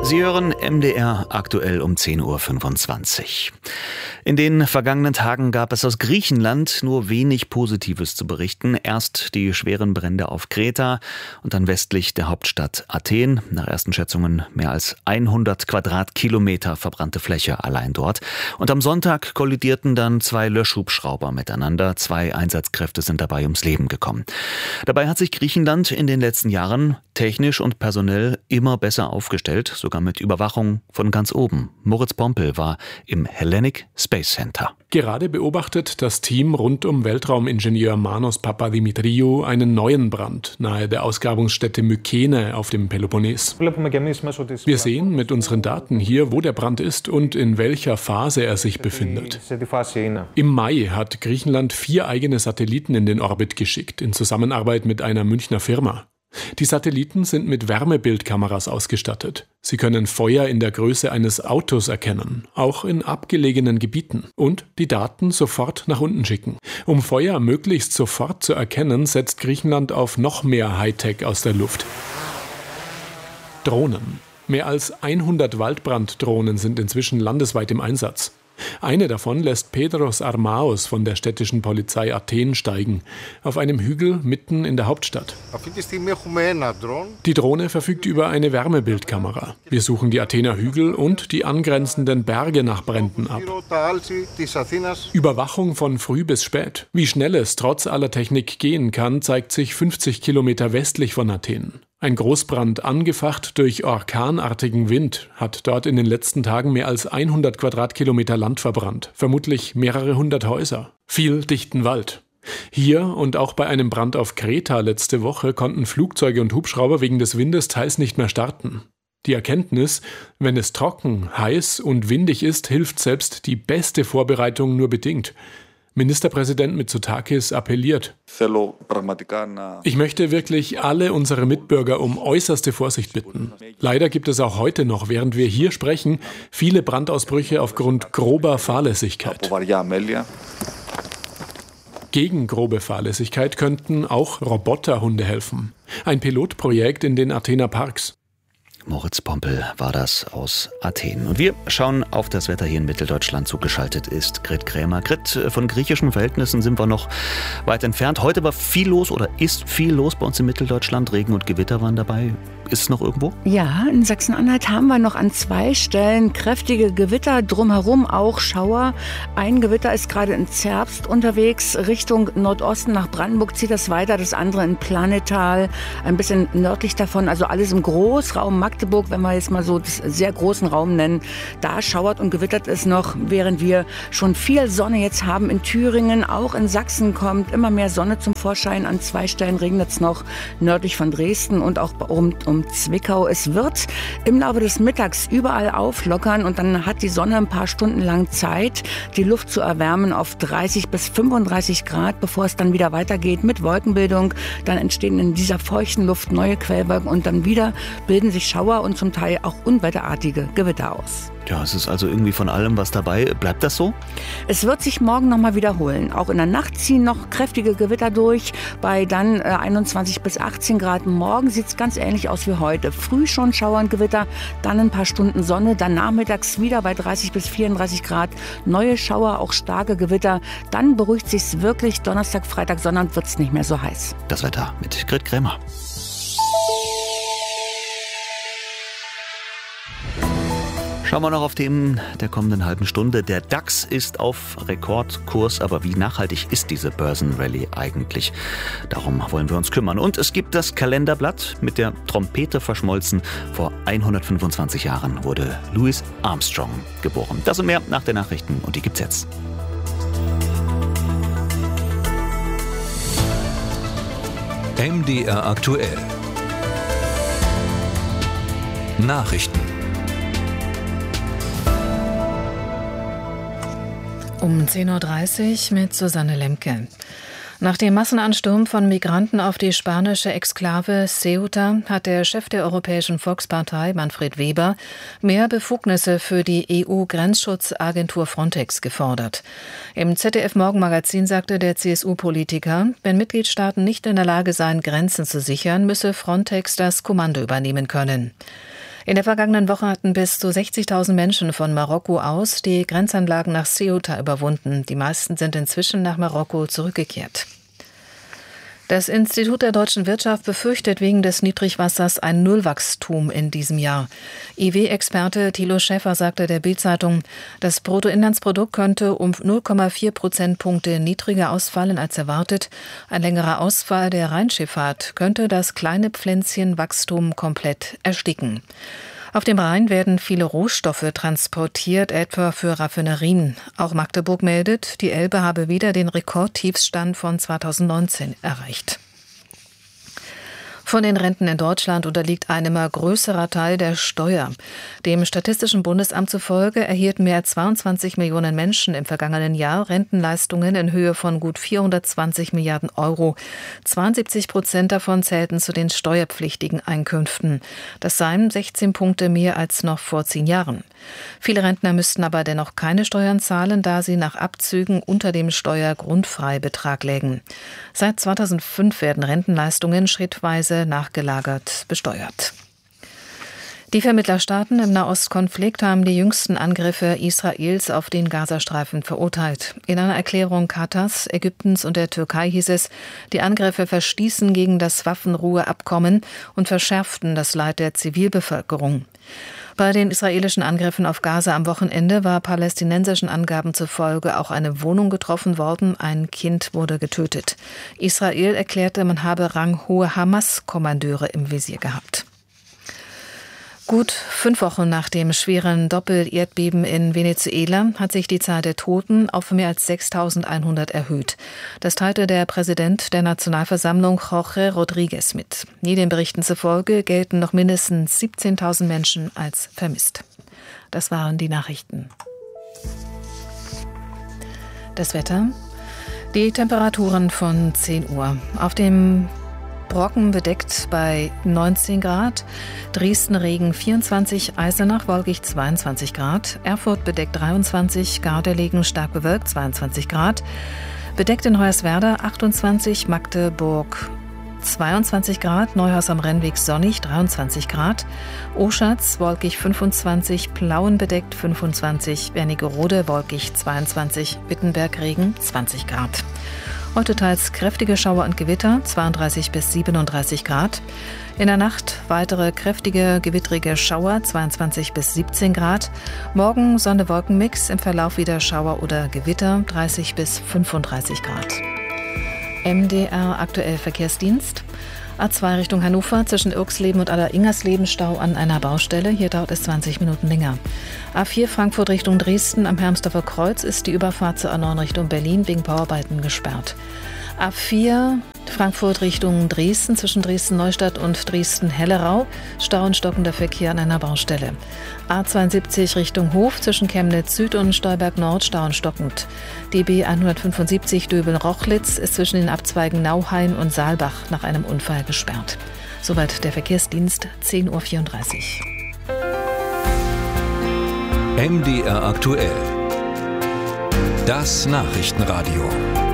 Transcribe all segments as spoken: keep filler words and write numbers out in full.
Sie hören M D R aktuell um zehn Uhr fünfundzwanzig. In den vergangenen Tagen gab es aus Griechenland nur wenig Positives zu berichten. Erst die schweren Brände auf Kreta und dann westlich der Hauptstadt Athen. Nach ersten Schätzungen mehr als hundert Quadratkilometer verbrannte Fläche allein dort. Und am Sonntag kollidierten dann zwei Löschhubschrauber miteinander. Zwei Einsatzkräfte sind dabei ums Leben gekommen. Dabei hat sich Griechenland in den letzten Jahren technisch und personell immer besser aufgestellt, sogar mit Überwachung von ganz oben. Moritz Pompel war im Hellenic Space Center. Gerade beobachtet das Team rund um Weltraumingenieur Manos Papadimitriou einen neuen Brand nahe der Ausgrabungsstätte Mykene auf dem Peloponnes. Wir sehen mit unseren Daten hier, wo der Brand ist und in welcher Phase er sich befindet. Im Mai hat Griechenland vier eigene Satelliten in den Orbit geschickt, in Zusammenarbeit mit einer Münchner Firma. Die Satelliten sind mit Wärmebildkameras ausgestattet. Sie können Feuer in der Größe eines Autos erkennen, auch in abgelegenen Gebieten, und die Daten sofort nach unten schicken. Um Feuer möglichst sofort zu erkennen, setzt Griechenland auf noch mehr Hightech aus der Luft. Drohnen. Mehr als hundert Waldbranddrohnen sind inzwischen landesweit im Einsatz. Eine davon lässt Pedros Armaos von der städtischen Polizei Athen steigen, auf einem Hügel mitten in der Hauptstadt. Die Drohne verfügt über eine Wärmebildkamera. Wir suchen die Athener Hügel und die angrenzenden Berge nach Bränden ab. Überwachung von früh bis spät. Wie schnell es trotz aller Technik gehen kann, zeigt sich fünfzig Kilometer westlich von Athen. Ein Großbrand, angefacht durch orkanartigen Wind, hat dort in den letzten Tagen mehr als hundert Quadratkilometer Land verbrannt, vermutlich mehrere hundert Häuser, viel dichten Wald. Hier und auch bei einem Brand auf Kreta letzte Woche konnten Flugzeuge und Hubschrauber wegen des Windes teils nicht mehr starten. Die Erkenntnis, wenn es trocken, heiß und windig ist, hilft selbst die beste Vorbereitung nur bedingt. Ministerpräsident Mitsotakis appelliert: Ich möchte wirklich alle unsere Mitbürger um äußerste Vorsicht bitten. Leider gibt es auch heute noch, während wir hier sprechen, viele Brandausbrüche aufgrund grober Fahrlässigkeit. Gegen grobe Fahrlässigkeit könnten auch Roboterhunde helfen. Ein Pilotprojekt in den Athener Parks. Moritz Pompel war das aus Athen. Und wir schauen auf das Wetter hier in Mitteldeutschland. Zugeschaltet ist Grit Krämer. Grit, von griechischen Verhältnissen sind wir noch weit entfernt. Heute war viel los oder ist viel los bei uns in Mitteldeutschland. Regen und Gewitter waren dabei. Ist es noch irgendwo? Ja, in Sachsen-Anhalt haben wir noch an zwei Stellen kräftige Gewitter, drumherum auch Schauer. Ein Gewitter ist gerade in Zerbst unterwegs, Richtung Nordosten nach Brandenburg zieht das weiter, das andere in Planetal, ein bisschen nördlich davon, also alles im Großraum Magdeburg, wenn wir jetzt mal so das sehr großen Raum nennen. Da schauert und gewittert es noch, während wir schon viel Sonne jetzt haben in Thüringen, auch in Sachsen kommt immer mehr Sonne zum Vorschein. An zwei Stellen regnet es noch nördlich von Dresden und auch um, um Zwickau. Es wird im Laufe des Mittags überall auflockern und dann hat die Sonne ein paar Stunden lang Zeit, die Luft zu erwärmen auf dreißig bis fünfunddreißig Grad, bevor es dann wieder weitergeht mit Wolkenbildung. Dann entstehen in dieser feuchten Luft neue Quellwolken und dann wieder bilden sich Schauer und zum Teil auch unwetterartige Gewitter aus. Ja, es ist also irgendwie von allem was dabei. Bleibt das so? Es wird sich morgen noch mal wiederholen. Auch in der Nacht ziehen noch kräftige Gewitter durch, bei dann einundzwanzig bis achtzehn Grad. Morgen sieht es ganz ähnlich aus wie heute. Früh schon Schauer und Gewitter, dann ein paar Stunden Sonne, dann nachmittags wieder bei dreißig bis vierunddreißig Grad. Neue Schauer, auch starke Gewitter. Dann beruhigt sich's wirklich. Donnerstag, Freitag, Sonntag wird es nicht mehr so heiß. Das Wetter mit Grit Krämer. Schauen wir noch auf Themen der kommenden halben Stunde. Der DAX ist auf Rekordkurs, aber wie nachhaltig ist diese Börsenrallye eigentlich? Darum wollen wir uns kümmern. Und es gibt das Kalenderblatt, mit der Trompete verschmolzen. Vor hundertfünfundzwanzig Jahren wurde Louis Armstrong geboren. Das und mehr nach den Nachrichten und die gibt's jetzt. M D R aktuell. Nachrichten. Um zehn Uhr dreißig mit Susanne Lemke. Nach dem Massenansturm von Migranten auf die spanische Exklave Ceuta hat der Chef der Europäischen Volkspartei, Manfred Weber, mehr Befugnisse für die E U-Grenzschutzagentur Frontex gefordert. Im Z D F-Morgenmagazin sagte der C S U-Politiker, wenn Mitgliedstaaten nicht in der Lage seien, Grenzen zu sichern, müsse Frontex das Kommando übernehmen können. In der vergangenen Woche hatten bis zu sechzigtausend Menschen von Marokko aus die Grenzanlagen nach Ceuta überwunden. Die meisten sind inzwischen nach Marokko zurückgekehrt. Das Institut der deutschen Wirtschaft befürchtet wegen des Niedrigwassers ein Nullwachstum in diesem Jahr. I W-Experte Thilo Schäfer sagte der Bild-Zeitung, das Bruttoinlandsprodukt könnte um null Komma vier Prozentpunkte niedriger ausfallen als erwartet. Ein längerer Ausfall der Rheinschifffahrt könnte das kleine Pflänzchen Wachstum komplett ersticken. Auf dem Rhein werden viele Rohstoffe transportiert, etwa für Raffinerien. Auch Magdeburg meldet, die Elbe habe wieder den Rekordtiefsstand von zweitausendneunzehn erreicht. Von den Renten in Deutschland unterliegt ein immer größerer Teil der Steuer. Dem Statistischen Bundesamt zufolge erhielten mehr als zweiundzwanzig Millionen Menschen im vergangenen Jahr Rentenleistungen in Höhe von gut vierhundertzwanzig Milliarden Euro. zweiundsiebzig Prozent davon zählten zu den steuerpflichtigen Einkünften. Das seien sechzehn Punkte mehr als noch vor zehn Jahren. Viele Rentner müssten aber dennoch keine Steuern zahlen, da sie nach Abzügen unter dem Steuergrundfreibetrag lägen. Seit zweitausendfünf werden Rentenleistungen schrittweise nachgelagert besteuert. Die Vermittlerstaaten im Nahostkonflikt haben die jüngsten Angriffe Israels auf den Gazastreifen verurteilt. In einer Erklärung Katars, Ägyptens und der Türkei hieß es, die Angriffe verstießen gegen das Waffenruheabkommen und verschärften das Leid der Zivilbevölkerung. Bei den israelischen Angriffen auf Gaza am Wochenende war palästinensischen Angaben zufolge auch eine Wohnung getroffen worden. Ein Kind wurde getötet. Israel erklärte, man habe ranghohe Hamas-Kommandeure im Visier gehabt. Gut fünf Wochen nach dem schweren Doppel-Erdbeben in Venezuela hat sich die Zahl der Toten auf mehr als sechstausendeinhundert erhöht. Das teilte der Präsident der Nationalversammlung Jorge Rodriguez mit. Medienberichten zufolge gelten noch mindestens siebzehntausend Menschen als vermisst. Das waren die Nachrichten. Das Wetter. Die Temperaturen von zehn Uhr. Auf dem Brocken bedeckt bei neunzehn Grad, Dresden Regen vierundzwanzig, Eisenach wolkig zweiundzwanzig Grad, Erfurt bedeckt dreiundzwanzig, Gardelegen stark bewölkt zweiundzwanzig Grad, bedeckt in Hoyerswerda achtundzwanzig, Magdeburg zweiundzwanzig Grad, Neuhaus am Rennweg sonnig dreiundzwanzig Grad, Oschatz wolkig fünfundzwanzig, Plauen bedeckt fünfundzwanzig, Wernigerode wolkig zweiundzwanzig, Wittenberg Regen zwanzig Grad. Heute teils kräftige Schauer und Gewitter, zweiunddreißig bis siebenunddreißig Grad. In der Nacht weitere kräftige, gewittrige Schauer, zweiundzwanzig bis siebzehn Grad. Morgen Sonne-Wolken-Mix, im Verlauf wieder Schauer oder Gewitter, dreißig bis fünfunddreißig Grad. M D R aktuell Verkehrsdienst. A zwei Richtung Hannover, zwischen Irksleben und Aller-Ingersleben Stau an einer Baustelle. Hier dauert es zwanzig Minuten länger. A vier Frankfurt Richtung Dresden, am Hermsdorfer Kreuz ist die Überfahrt zur A neun Richtung Berlin wegen Bauarbeiten gesperrt. A vier Frankfurt Richtung Dresden, zwischen Dresden-Neustadt und Dresden-Hellerau, Stau und stockender Verkehr an einer Baustelle. A zweiundsiebzig Richtung Hof, zwischen Chemnitz Süd und Stolberg Nord, Stau und stockend. D B hundertfünfundsiebzig Döbeln-Rochlitz ist zwischen den Abzweigen Nauhain und Saalbach nach einem Unfall gesperrt. Soweit der Verkehrsdienst, zehn Uhr vierunddreißig. M D R aktuell. Das Nachrichtenradio.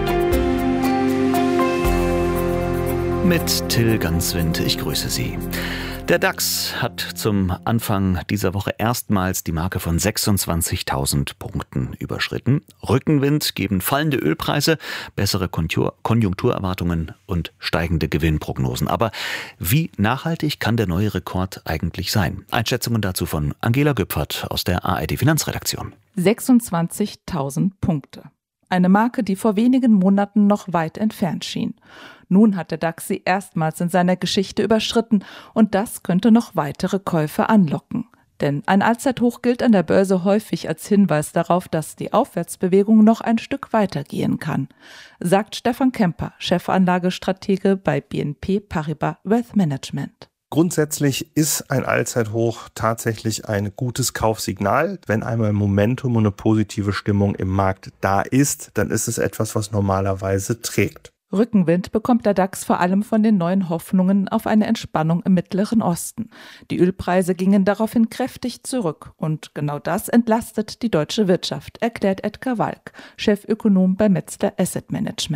Mit Till Ganswind, ich grüße Sie. Der DAX hat zum Anfang dieser Woche erstmals die Marke von sechsundzwanzigtausend Punkten überschritten. Rückenwind geben fallende Ölpreise, bessere Konjunkturerwartungen und steigende Gewinnprognosen. Aber wie nachhaltig kann der neue Rekord eigentlich sein? Einschätzungen dazu von Angela Güpfert aus der A R D Finanzredaktion. sechsundzwanzigtausend Punkte. Eine Marke, die vor wenigen Monaten noch weit entfernt schien. Nun hat der DAX sie erstmals in seiner Geschichte überschritten und das könnte noch weitere Käufe anlocken. Denn ein Allzeithoch gilt an der Börse häufig als Hinweis darauf, dass die Aufwärtsbewegung noch ein Stück weitergehen kann, sagt Stefan Kemper, Chefanlagestratege bei B N P Paribas Wealth Management. Grundsätzlich ist ein Allzeithoch tatsächlich ein gutes Kaufsignal. Wenn einmal Momentum und eine positive Stimmung im Markt da ist, dann ist es etwas, was normalerweise trägt. Rückenwind bekommt der DAX vor allem von den neuen Hoffnungen auf eine Entspannung im Mittleren Osten. Die Ölpreise gingen daraufhin kräftig zurück und genau das entlastet die deutsche Wirtschaft, erklärt Edgar Walk, Chefökonom bei Metzler Asset Management.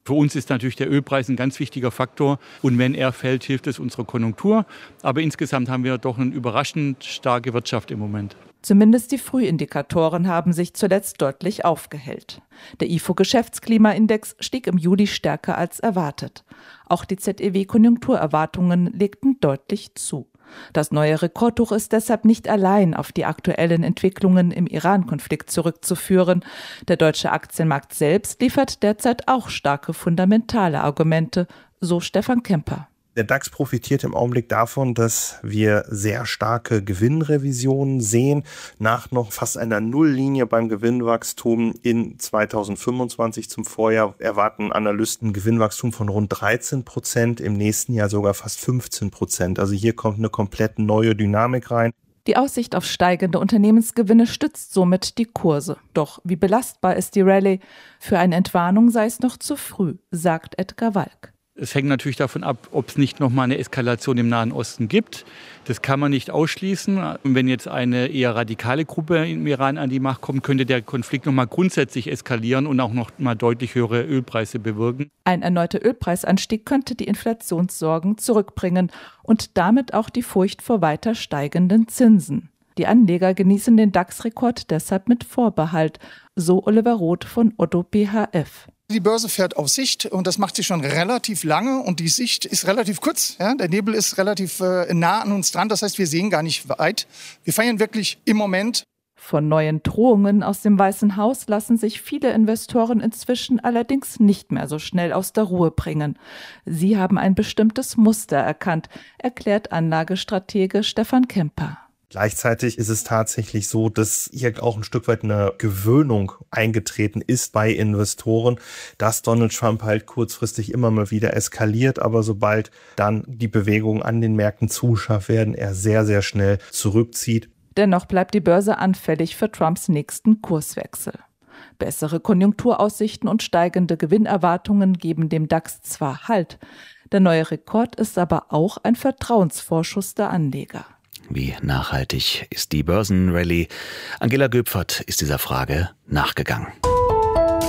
Für uns ist natürlich der Ölpreis ein ganz wichtiger Faktor und wenn er fällt, hilft es unserer Konjunktur. Aber insgesamt haben wir doch eine überraschend starke Wirtschaft im Moment. Zumindest die Frühindikatoren haben sich zuletzt deutlich aufgehellt. Der I F O-Geschäftsklimaindex stieg im Juli stärker als erwartet. Auch die Z E W-Konjunkturerwartungen legten deutlich zu. Das neue Rekordhoch ist deshalb nicht allein auf die aktuellen Entwicklungen im Iran-Konflikt zurückzuführen. Der deutsche Aktienmarkt selbst liefert derzeit auch starke fundamentale Argumente, so Stefan Kemper. Der DAX profitiert im Augenblick davon, dass wir sehr starke Gewinnrevisionen sehen. Nach noch fast einer Nulllinie beim Gewinnwachstum in zweitausendfünfundzwanzig zum Vorjahr erwarten Analysten ein Gewinnwachstum von rund dreizehn Prozent, im nächsten Jahr sogar fast fünfzehn Prozent. Also hier kommt eine komplett neue Dynamik rein. Die Aussicht auf steigende Unternehmensgewinne stützt somit die Kurse. Doch wie belastbar ist die Rallye? Für eine Entwarnung sei es noch zu früh, sagt Edgar Walk. Es hängt natürlich davon ab, ob es nicht nochmal eine Eskalation im Nahen Osten gibt. Das kann man nicht ausschließen. Und wenn jetzt eine eher radikale Gruppe im Iran an die Macht kommt, könnte der Konflikt nochmal grundsätzlich eskalieren und auch noch mal deutlich höhere Ölpreise bewirken. Ein erneuter Ölpreisanstieg könnte die Inflationssorgen zurückbringen und damit auch die Furcht vor weiter steigenden Zinsen. Die Anleger genießen den DAX-Rekord deshalb mit Vorbehalt, so Oliver Roth von Otto B H F. Die Börse fährt auf Sicht und das macht sie schon relativ lange und die Sicht ist relativ kurz. Ja? Der Nebel ist relativ äh, nah an uns dran, das heißt, wir sehen gar nicht weit. Wir feiern wirklich im Moment. Von neuen Drohungen aus dem Weißen Haus lassen sich viele Investoren inzwischen allerdings nicht mehr so schnell aus der Ruhe bringen. Sie haben ein bestimmtes Muster erkannt, erklärt Anlagestratege Stefan Kemper. Gleichzeitig ist es tatsächlich so, dass hier auch ein Stück weit eine Gewöhnung eingetreten ist bei Investoren, dass Donald Trump halt kurzfristig immer mal wieder eskaliert, aber sobald dann die Bewegungen an den Märkten zu scharf werden, er sehr, sehr schnell zurückzieht. Dennoch bleibt die Börse anfällig für Trumps nächsten Kurswechsel. Bessere Konjunkturaussichten und steigende Gewinnerwartungen geben dem DAX zwar Halt, der neue Rekord ist aber auch ein Vertrauensvorschuss der Anleger. Wie nachhaltig ist die Börsenrallye? Angela Göpfert ist dieser Frage nachgegangen.